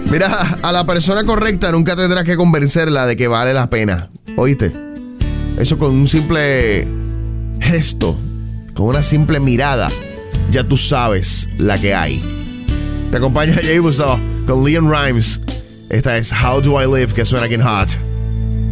Mira, a la persona correcta nunca tendrás que convencerla de que vale la pena. ¿Oíste? Eso con un simple gesto, con una simple mirada, ya tú sabes la que hay. Te acompaña Jay Busso con Leon Rimes. Esta es How Do I Live, que suena aquí en Hot.